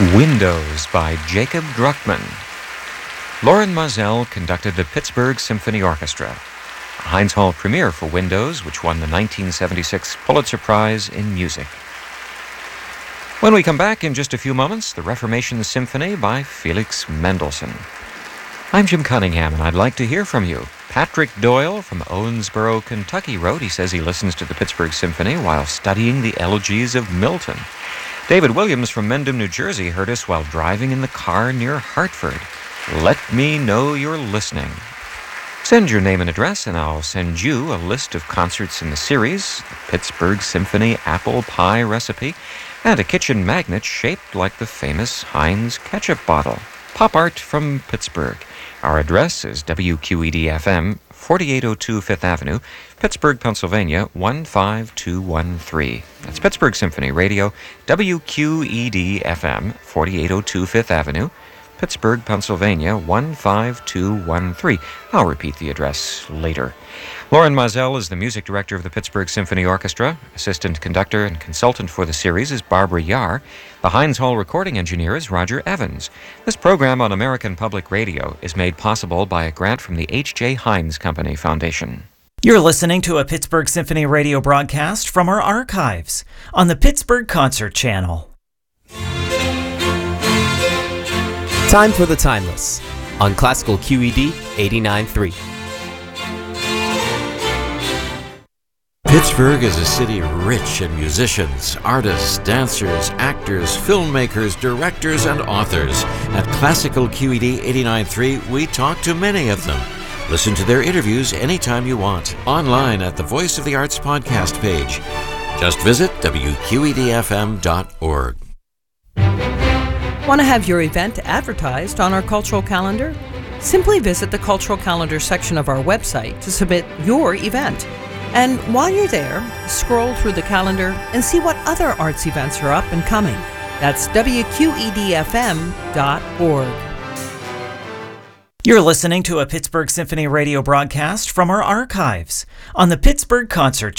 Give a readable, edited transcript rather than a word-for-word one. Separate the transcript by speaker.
Speaker 1: Windows by Jacob Druckmann. Loren Maazel conducted the Pittsburgh Symphony Orchestra, a Heinz Hall premiere for Windows, which won the 1976 Pulitzer Prize in Music. When we come back in just a few moments, the Reformation Symphony by Felix Mendelssohn. I'm Jim Cunningham, and I'd like to hear from you. Patrick Doyle from Owensboro, Kentucky wrote he says he listens to the Pittsburgh Symphony while studying the elegies of Milton. David Williams from Mendham, New Jersey heard us while driving in the car near Hartford. Let me know you're listening. Send your name and address, and I'll send you a list of concerts in the series, the Pittsburgh Symphony apple pie recipe, and a kitchen magnet shaped like the famous Heinz ketchup bottle. Pop art from Pittsburgh. Our address is WQED-FM, 4802 Fifth Avenue, Pittsburgh, Pennsylvania, 15213. That's Pittsburgh Symphony Radio, WQED-FM, 4802 Fifth Avenue, Pittsburgh, Pennsylvania, 15213. I'll repeat the address later. Loren Maazel is the music director of the Pittsburgh Symphony Orchestra. Assistant conductor and consultant for the series is Barbara Yar. The Heinz Hall recording engineer is Roger Evans. This program on American Public Radio is made possible by a grant from the H.J. Heinz Company Foundation.
Speaker 2: You're listening to a Pittsburgh Symphony radio broadcast from our archives on the Pittsburgh Concert Channel.
Speaker 3: Time for the Timeless on Classical QED 89.3.
Speaker 4: Pittsburgh is a city rich in musicians, artists, dancers, actors, filmmakers, directors, and authors. At Classical QED 89.3, we talk to many of them. Listen to their interviews anytime you want, online at the Voice of the Arts podcast page. Just visit WQEDFM.org.
Speaker 5: Want to have your event advertised on our cultural calendar? Simply visit the cultural calendar section of our website to submit your event. And while you're there, scroll through the calendar and see what other arts events are up and coming. That's WQEDFM.org.
Speaker 2: You're listening to a Pittsburgh Symphony radio broadcast from our archives on the Pittsburgh Concert